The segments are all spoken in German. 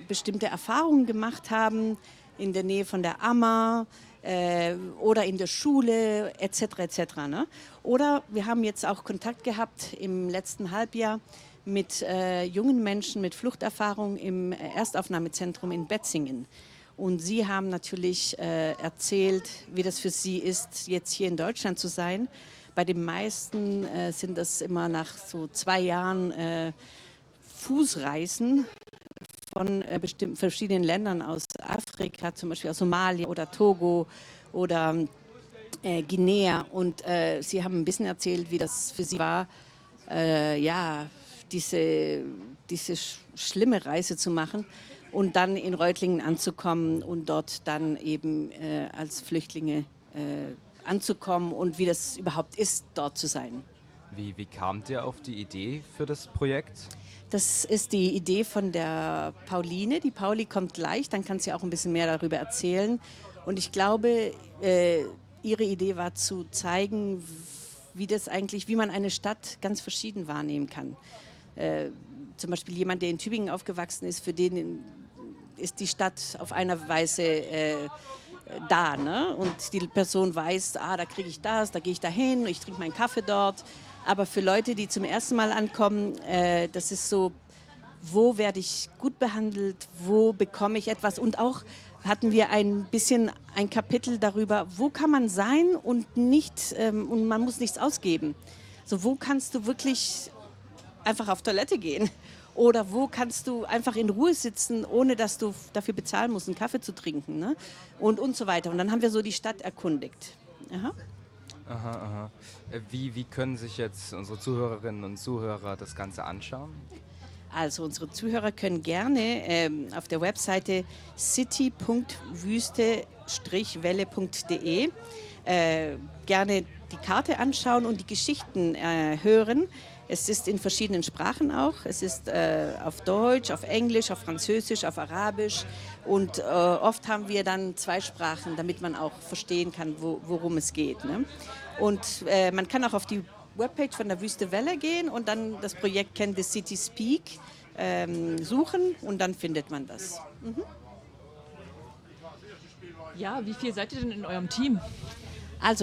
bestimmte Erfahrungen gemacht haben in der Nähe von der Ammer oder in der Schule etc. etc. Ne? Oder wir haben jetzt auch Kontakt gehabt im letzten Halbjahr mit jungen Menschen mit Fluchterfahrung im Erstaufnahmezentrum in Betzingen. Und sie haben natürlich erzählt, wie das für sie ist, jetzt hier in Deutschland zu sein. Bei den meisten sind das immer nach so 2 Jahren Fußreisen von bestimmten verschiedenen Ländern aus Afrika, zum Beispiel aus Somalia oder Togo oder Guinea. Und sie haben ein bisschen erzählt, wie das für sie war, diese schlimme Reise zu machen und dann in Reutlingen anzukommen und dort dann eben als Flüchtlinge anzukommen und wie das überhaupt ist, dort zu sein. Wie kamt ihr auf die Idee für das Projekt? Das ist die Idee von der Pauline. Die Pauli kommt gleich, dann kann sie auch ein bisschen mehr darüber erzählen. Und ich glaube, ihre Idee war zu zeigen, wie man eine Stadt ganz verschieden wahrnehmen kann. Zum Beispiel jemand, der in Tübingen aufgewachsen ist, für den ist die Stadt auf einer Weise da. Ne? Und die Person weiß, da kriege ich das, da gehe ich dahin, ich trinke meinen Kaffee dort. Aber für Leute, die zum ersten Mal ankommen, das ist so, wo werde ich gut behandelt, wo bekomme ich etwas? Und auch hatten wir ein bisschen ein Kapitel darüber, wo kann man sein und und man muss nichts ausgeben. So, wo kannst du wirklich einfach auf Toilette gehen? Oder wo kannst du einfach in Ruhe sitzen, ohne dass du dafür bezahlen musst, einen Kaffee zu trinken, ne? Und so weiter. Und dann haben wir so die Stadt erkundigt. Aha. Aha. Wie können sich jetzt unsere Zuhörerinnen und Zuhörer das Ganze anschauen? Also unsere Zuhörer können gerne auf der Webseite city.wüste-welle.de gerne die Karte anschauen und die Geschichten hören. Es ist in verschiedenen Sprachen auch. Es ist auf Deutsch, auf Englisch, auf Französisch, auf Arabisch. Und oft haben wir dann 2 Sprachen, damit man auch verstehen kann, worum es geht. Ne? Und man kann auch auf die Webpage von der Wüste Welle gehen und dann das Projekt Can the City Speak suchen und dann findet man das. Mhm. Ja, wie viel seid ihr denn in eurem Team? Also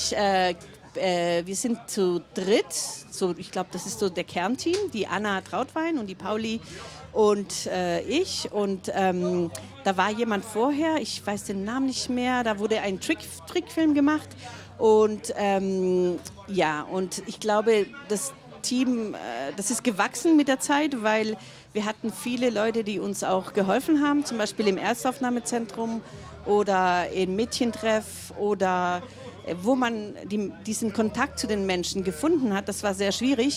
wir sind zu dritt, so, ich glaube, das ist so der Kernteam, die Anna Trautwein und die Pauli und ich. Und da war jemand vorher, ich weiß den Namen nicht mehr, da wurde ein Trickfilm gemacht. Und und ich glaube, das Team, das ist gewachsen mit der Zeit, weil wir hatten viele Leute, die uns auch geholfen haben, zum Beispiel im Erstaufnahmezentrum oder im Mädchentreff oder wo man diesen Kontakt zu den Menschen gefunden hat. Das war sehr schwierig.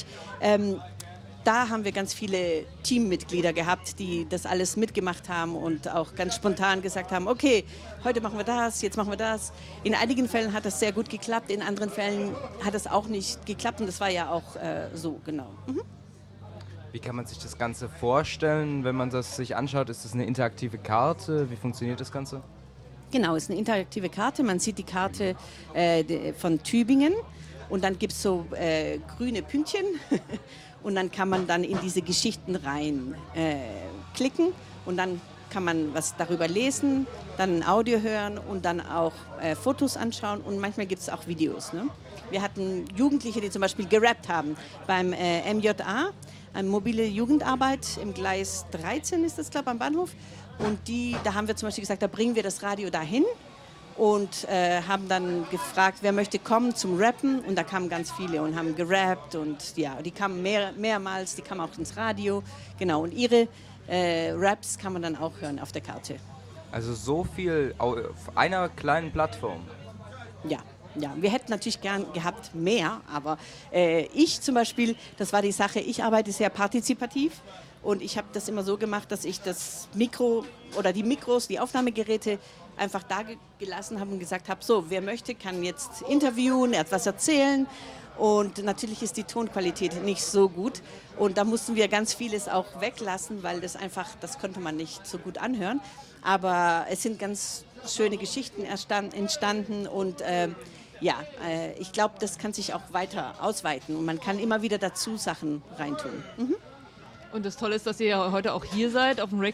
Da haben wir ganz viele Teammitglieder gehabt, die das alles mitgemacht haben und auch ganz spontan gesagt haben, okay, heute machen wir das, jetzt machen wir das. In einigen Fällen hat das sehr gut geklappt, in anderen Fällen hat es auch nicht geklappt und das war ja auch so, genau. Mhm. Wie kann man sich das Ganze vorstellen, wenn man das sich anschaut? Ist das eine interaktive Karte? Wie funktioniert das Ganze? Genau, es ist eine interaktive Karte. Man sieht die Karte von Tübingen und dann gibt es so grüne Pünktchen. Und dann kann man dann in diese Geschichten rein klicken und dann kann man was darüber lesen, dann ein Audio hören und dann auch Fotos anschauen und manchmal gibt es auch Videos. Ne? Wir hatten Jugendliche, die zum Beispiel gerappt haben beim MJA, eine mobile Jugendarbeit im Gleis 13 ist das, glaube ich, am Bahnhof. Und da haben wir zum Beispiel gesagt, da bringen wir das Radio dahin. Und haben dann gefragt, wer möchte kommen zum Rappen. Und da kamen ganz viele und haben gerappt. Und ja, die kamen mehrmals, die kamen auch ins Radio. Genau, und ihre Raps kann man dann auch hören auf der Karte. Also so viel auf einer kleinen Plattform? Ja, wir hätten natürlich gern gehabt mehr. Aber ich zum Beispiel, das war die Sache, ich arbeite sehr partizipativ. Und ich habe das immer so gemacht, dass ich das Mikro oder die Mikros, die Aufnahmegeräte einfach da gelassen habe und gesagt habe, so, wer möchte, kann jetzt interviewen, etwas erzählen. Und natürlich ist die Tonqualität nicht so gut. Und da mussten wir ganz vieles auch weglassen, weil das konnte man nicht so gut anhören. Aber es sind ganz schöne Geschichten entstanden und ich glaube, das kann sich auch weiter ausweiten. Und man kann immer wieder dazu Sachen reintun. Mhm. Und das Tolle ist, dass ihr ja heute auch hier seid, auf dem